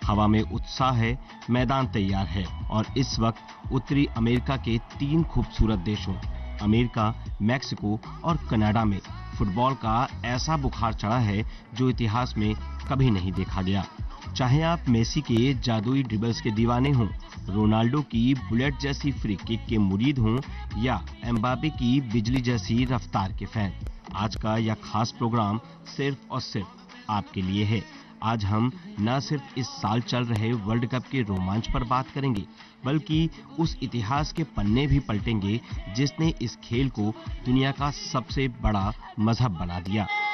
हवा में उत्साह है, मैदान तैयार है और इस वक्त उत्तरी अमेरिका के 3 खूबसूरत देशों अमेरिका, मैक्सिको और कनाडा में फुटबॉल का ऐसा बुखार चढ़ा है जो इतिहास में कभी नहीं देखा गया। चाहे आप मेसी के जादुई ड्रिबल्स के दीवाने हों, रोनाल्डो की बुलेट जैसी फ्री किक के मुरीद हों या एम्बापे की बिजली जैसी रफ्तार के फैन, आज का यह खास प्रोग्राम सिर्फ और सिर्फ आपके लिए है। आज हम न सिर्फ इस साल चल रहे वर्ल्ड कप के रोमांच पर बात करेंगे, बल्कि उस इतिहास के पन्ने भी पलटेंगे जिसने इस खेल को दुनिया का सबसे बड़ा मजहब बना दिया।